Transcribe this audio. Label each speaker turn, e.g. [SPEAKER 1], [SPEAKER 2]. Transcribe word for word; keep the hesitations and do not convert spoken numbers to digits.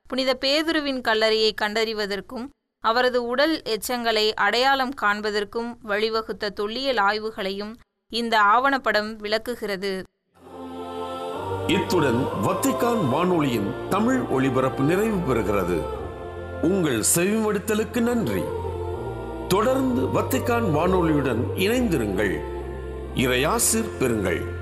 [SPEAKER 1] புனித பேதுருவின் கல்லறையை கண்டறிவதற்கும் அவரது உடல் எச்சங்களை அடையாளம் காண்பதற்கும் வழிவகுத்த தொல்லியல் ஆய்வுகளையும் இந்த ஆவணப்படம் விளக்குகிறது.
[SPEAKER 2] இத்துடன் வத்திக்கான் வானொலியின் தமிழ் ஒளிபரப்பு நிறைவு பெறுகிறது. உங்கள் செவிமடுத்தலுக்கு நன்றி. தொடர்ந்து வத்திக்கான் வானொலியுடன் இணைந்திருங்கள். இறையாசிர் பெறுங்கள்.